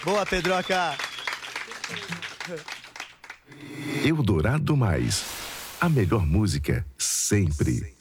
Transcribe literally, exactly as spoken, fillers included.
Boa, Pedroca! Eldorado Mais. A melhor música sempre.